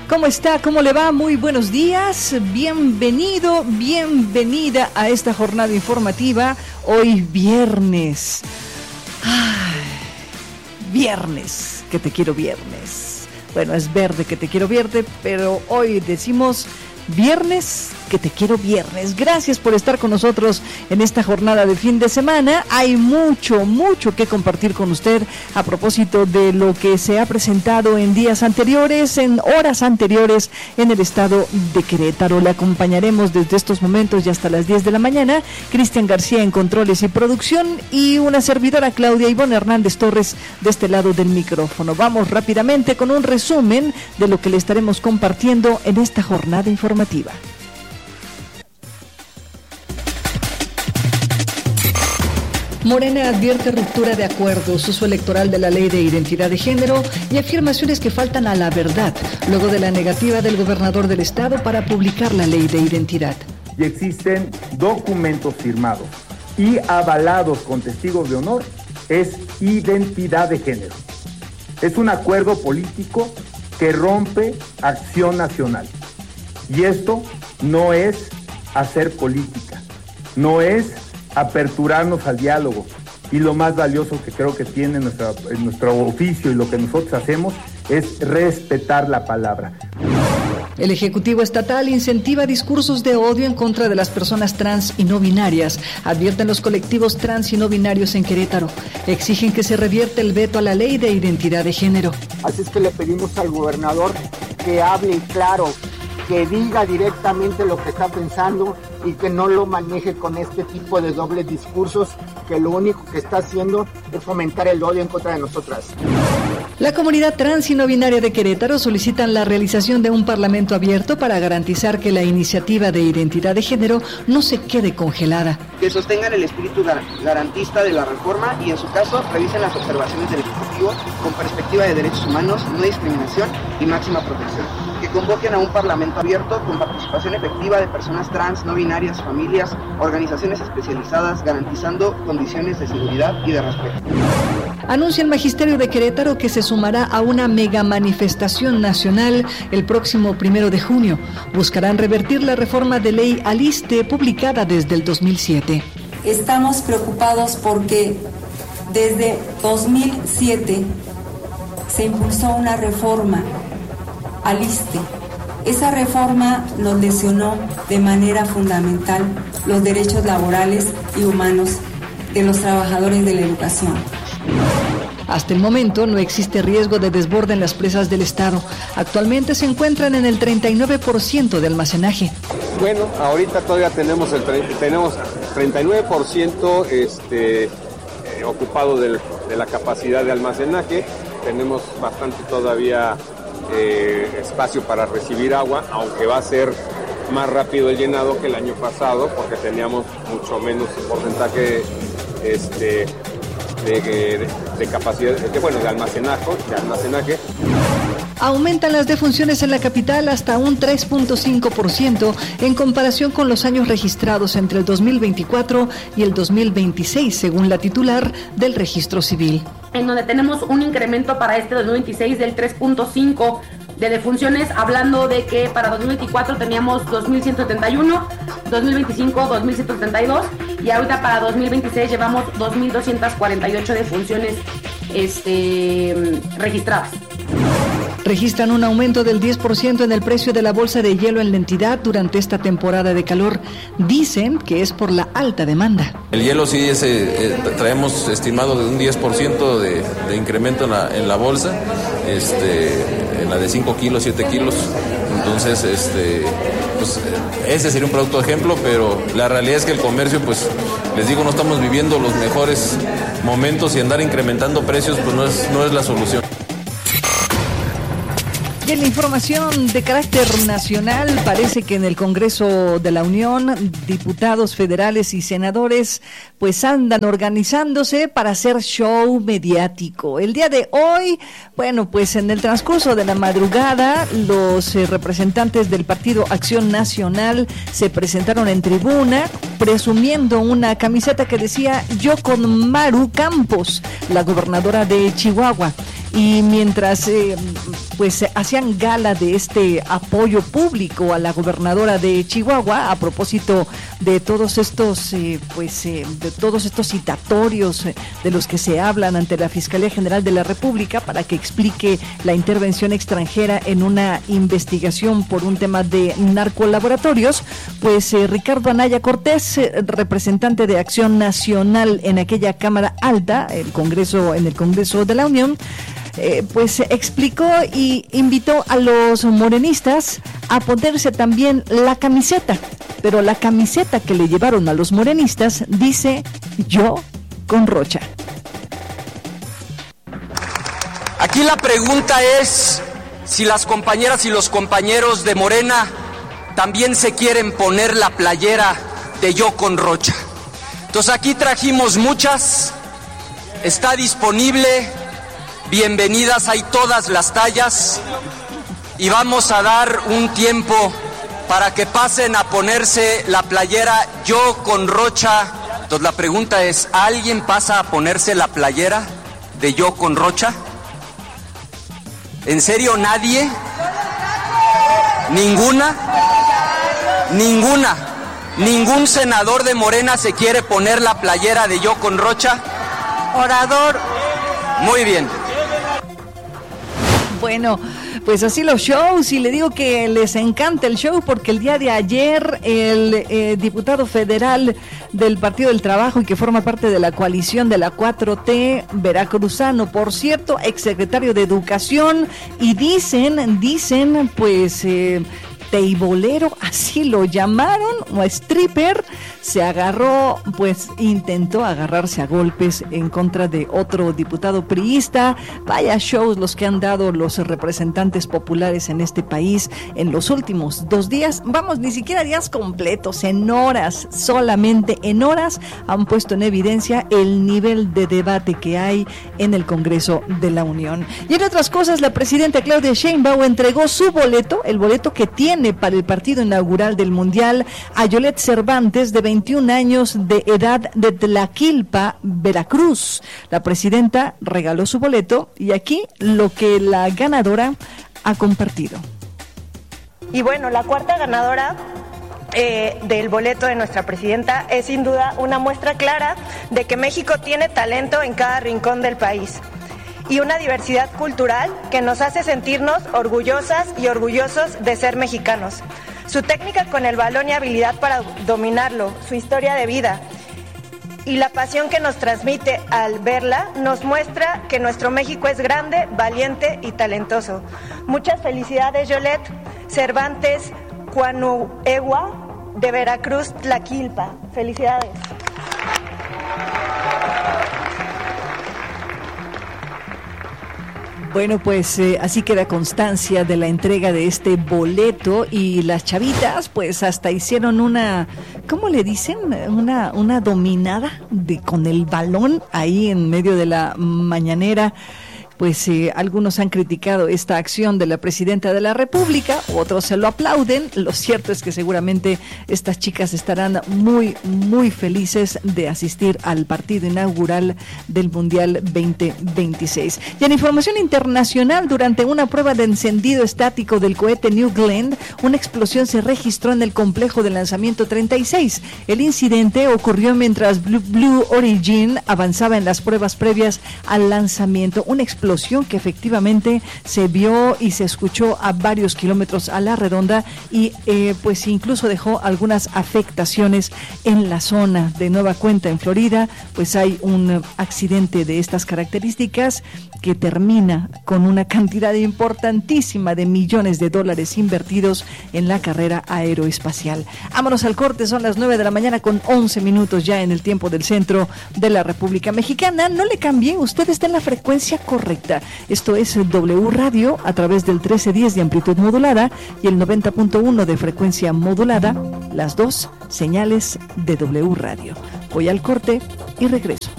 ¿Cómo está? ¿Cómo le va? Muy buenos días. Bienvenido, bienvenida a esta jornada informativa. Hoy viernes. Ay, viernes, que te quiero viernes. Bueno, es verde que te quiero verde, pero hoy decimos viernes, que te quiero viernes. Gracias por estar con nosotros en esta jornada de fin de semana. Hay mucho que compartir con usted a propósito de lo que se ha presentado en días anteriores, en horas anteriores en el estado de Querétaro. Le acompañaremos desde estos momentos y hasta las 10 de la mañana. Cristian García en controles y producción y una servidora Claudia Ivonne Hernández Torres de este lado del micrófono. Vamos rápidamente con un resumen de lo que le estaremos compartiendo en esta jornada informativa. Morena advierte ruptura de acuerdos, uso electoral de la ley de identidad de género y afirmaciones que faltan a la verdad, luego de la negativa del gobernador del estado para publicar la ley de identidad. Y existen documentos firmados y avalados con testigos de honor, es identidad de género. Es un acuerdo político que rompe acción nacional. Y esto no es hacer política, no es aperturarnos al diálogo, y lo más valioso que creo que tiene nuestro oficio y lo que nosotros hacemos es respetar la palabra. El Ejecutivo Estatal incentiva discursos de odio en contra de las personas trans y no binarias, advierten los colectivos trans y no binarios en Querétaro. Exigen que se revierta el veto a la ley de identidad de género. Así es que le pedimos al gobernador que hable claro, que diga directamente lo que está pensando y que no lo maneje con este tipo de dobles discursos, que lo único que está haciendo es fomentar el odio en contra de nosotras. La comunidad trans y no binaria de Querétaro solicitan la realización de un parlamento abierto para garantizar que la iniciativa de identidad de género no se quede congelada. Que sostengan el espíritu garantista de la reforma y en su caso revisen las observaciones del Ejecutivo con perspectiva de derechos humanos, no discriminación y máxima protección. Que convoquen a un parlamento abierto con participación efectiva de personas trans, no binarias, familias, organizaciones especializadas, garantizando condiciones de seguridad y de respeto. Anuncia el Magisterio de Querétaro que se sumará a una mega manifestación nacional el próximo 1 de junio. Buscarán revertir la reforma de ley Aliste publicada desde el 2007. Estamos preocupados porque desde 2007 se impulsó una reforma Aliste. Esa reforma nos lesionó de manera fundamental los derechos laborales y humanos de los trabajadores de la educación. Hasta el momento no existe riesgo de desborde en las presas del estado. Actualmente se encuentran en el 39% de almacenaje. Bueno, ahorita todavía tenemos 39% ocupado de la capacidad de almacenaje. Tenemos bastante todavía espacio para recibir agua, aunque va a ser más rápido el llenado que el año pasado porque teníamos mucho menos porcentaje de capacidad, de almacenaje. Aumentan las defunciones en la capital hasta un 3.5% en comparación con los años registrados entre el 2024 y el 2026, según la titular del Registro Civil. En donde tenemos un incremento para este 2026 del 3.5% de defunciones, hablando de que para 2024 teníamos 2.171, 2025 2.172 y ahorita para 2026 llevamos 2.248 defunciones registradas. Registran un aumento del 10% en el precio de la bolsa de hielo en la entidad durante esta temporada de calor. Dicen que es por la alta demanda. El hielo sí traemos estimado de un 10% de incremento en la bolsa, en la de 5 kilos, 7 kilos. Entonces, pues ese sería un producto de ejemplo, pero la realidad es que el comercio, pues les digo, no estamos viviendo los mejores momentos y andar incrementando precios, pues no es la solución. Y en la información de carácter nacional, parece que en el Congreso de la Unión, diputados federales y senadores pues andan organizándose para hacer show mediático. El día de hoy, bueno, pues en el transcurso de la madrugada, los representantes del Partido Acción Nacional se presentaron en tribuna presumiendo una camiseta que decía "Yo con Maru Campos", la gobernadora de Chihuahua. y mientras pues hacían gala de este apoyo público a la gobernadora de Chihuahua a propósito de todos estos de todos estos citatorios de los que se hablan ante la Fiscalía General de la República para que explique la intervención extranjera en una investigación por un tema de narcolaboratorios, pues Ricardo Anaya Cortés, representante de Acción Nacional en aquella Cámara Alta, en el Congreso de la Unión, pues explicó y invitó a los morenistas a ponerse también la camiseta, pero la camiseta que le llevaron a los morenistas dice "Yo con Rocha". Aquí la pregunta es si las compañeras y los compañeros de Morena también se quieren poner la playera de "Yo con Rocha". Entonces aquí trajimos muchas, está disponible, bienvenidas, hay todas las tallas y vamos a dar un tiempo para que pasen a ponerse la playera "Yo con Rocha". Entonces la pregunta es, ¿alguien pasa a ponerse la playera de "Yo con Rocha"? ¿En serio nadie? ¿Ninguna? ¿Ninguna? ¿Ningún senador de Morena se quiere poner la playera de "Yo con Rocha"? Orador. Muy bien. Bueno, pues así los shows, y le digo que les encanta el show porque el día de ayer el diputado federal del Partido del Trabajo y que forma parte de la coalición de la 4T, veracruzano, por cierto, exsecretario de Educación, y dicen pues teibolero, así lo llamaron, o stripper, se agarró, pues intentó agarrarse a golpes en contra de otro diputado priista. Vaya shows los que han dado los representantes populares en este país en los últimos 2 días, vamos, ni siquiera días completos, en horas, solamente en horas han puesto en evidencia el nivel de debate que hay en el Congreso de la Unión. Y en otras cosas, la presidenta Claudia Sheinbaum entregó su boleto, el boleto que tiene para el partido inaugural del Mundial, a Yolet Cervantes, de 21 años de edad, de Tlaquilpa, Veracruz. La presidenta regaló su boleto y aquí lo que la ganadora ha compartido. Y bueno, la cuarta ganadora del boleto de nuestra presidenta es sin duda una muestra clara de que México tiene talento en cada rincón del país y una diversidad cultural que nos hace sentirnos orgullosas y orgullosos de ser mexicanos. Su técnica con el balón y habilidad para dominarlo, su historia de vida y la pasión que nos transmite al verla nos muestra que nuestro México es grande, valiente y talentoso. Muchas felicidades, Yolet Cervantes Cuanuegua, de Veracruz, Tlaquilpa. Felicidades. Bueno, pues así queda constancia de la entrega de este boleto, y las chavitas pues hasta hicieron una, ¿cómo le dicen? Una dominada con el balón ahí en medio de la mañanera. Pues algunos han criticado esta acción de la presidenta de la República, otros se lo aplauden. Lo cierto es que seguramente estas chicas estarán muy, muy felices de asistir al partido inaugural del Mundial 2026. Y en información internacional, durante una prueba de encendido estático del cohete New Glenn, una explosión se registró en el complejo de lanzamiento 36. El incidente ocurrió mientras Blue Origin avanzaba en las pruebas previas al lanzamiento. Una explosión que efectivamente se vio y se escuchó a varios kilómetros a la redonda y pues incluso dejó algunas afectaciones en la zona. De nueva cuenta, en Florida, pues hay un accidente de estas características que termina con una cantidad importantísima de millones de dólares invertidos en la carrera aeroespacial. Vámonos al corte, son las 9 de la mañana con 11 minutos ya en el tiempo del centro de la República Mexicana. No le cambie, usted está en la frecuencia correcta. Esto es W Radio a través del 1310 de amplitud modulada y el 90.1 de frecuencia modulada, las dos señales de W Radio. Voy al corte y regreso.